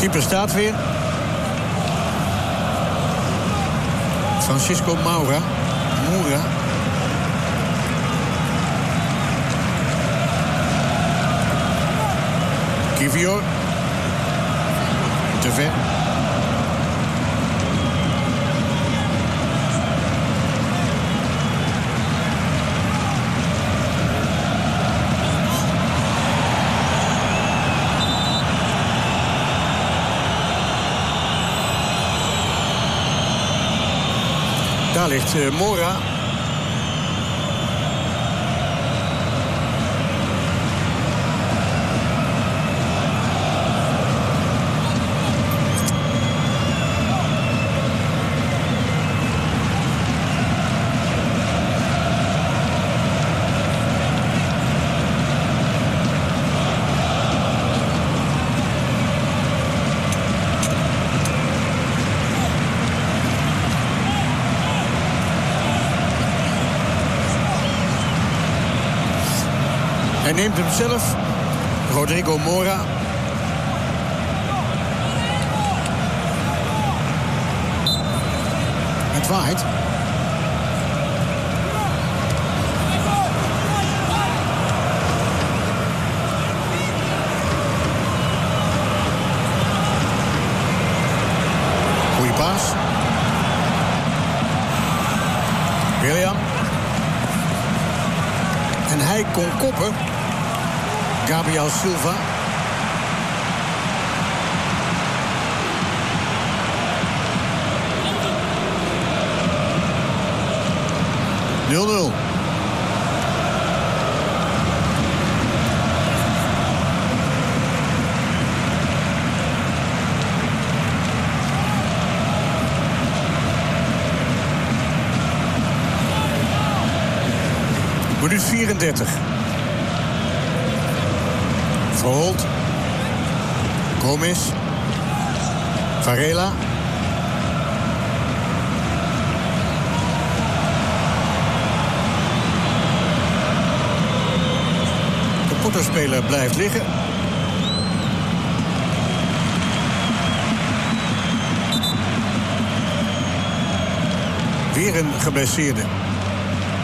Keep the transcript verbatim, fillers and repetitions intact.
Keeper staat weer. Francisco Moura. Moura. Kivior. Te ver. Daar ligt uh, Mora. Hij neemt hem zelf. Rodrigo Mora. Het waait. Goeie paas. William. En hij kon koppen. Gabriel Silva. nul nul. Minuut vierendertig. Verholt. Gomes. Varela. De Porto-speler blijft liggen. Weer een geblesseerde.